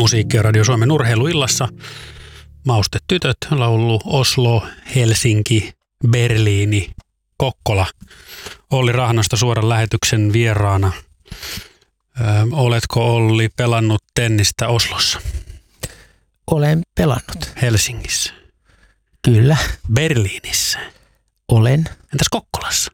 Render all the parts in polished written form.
Musiikki- ja Radio Suomen urheiluillassa Maustetytöt laulu Oslo, Helsinki, Berliini, Kokkola. Olli Rahnosta suoran lähetyksen vieraana. Oletko, Olli, pelannut tennistä Oslossa? Olen pelannut. Helsingissä? Kyllä. Berliinissä? Olen. Entäs Kokkolassa?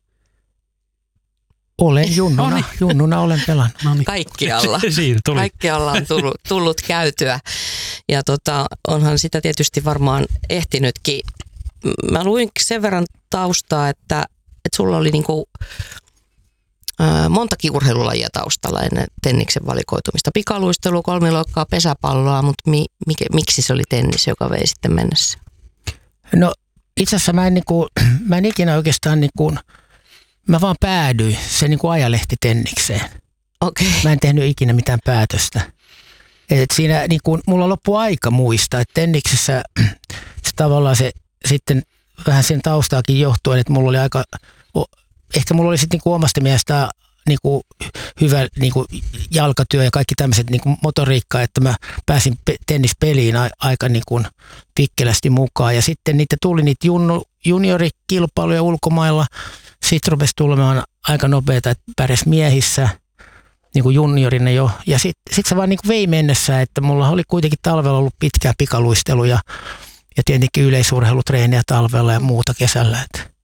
Olen junnuna. Noniin. Junnuna olen pelannut. Noniin. Kaikkialla. Siinä tuli. Kaikkialla on tullut käytyä. Ja onhan sitä tietysti varmaan ehtinytkin. Mä luin sen verran taustaa, että sulla oli niinku montakin urheilulajia taustalla ennen tenniksen valikoitumista. Pikaluistelu, kolmiloikkaa, pesäpalloa, mutta miksi se oli tennis, joka vei sitten mennessä? No itse asiassa mä en ikinä oikeastaan mä vaan päädyin. Se ajalehti tennikseen. Okay. Mä en tehnyt ikinä mitään päätöstä. Et siinä mulla loppui aika muistaa, että tenniksessä se tavallaan se sitten vähän sen taustaakin johtuen, että mulla oli ehkä mulla oli sitten omasta mielestä hyvä jalkatyö ja kaikki tämmöiset motoriikka, että mä pääsin tennispeliin aika vikkelästi mukaan. Ja sitten tuli niitä juniorikilpailuja ulkomailla. Sitten rupesi tulemaan aika nopeata, että pärjäs miehissä juniorina jo. Ja sitten se vaan vei mennessä, että mulla oli kuitenkin talvella ollut pitkää pikaluisteluja ja tietenkin yleisurheilutreeniä talvella ja muuta kesällä.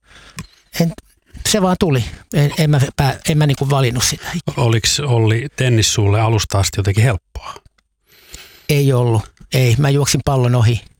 Se vaan tuli. En mä valinnut sitä. Oliko, Olli, tennis sulle alusta asti jotenkin helppoa? Ei ollut. Ei. Mä juoksin pallon ohi.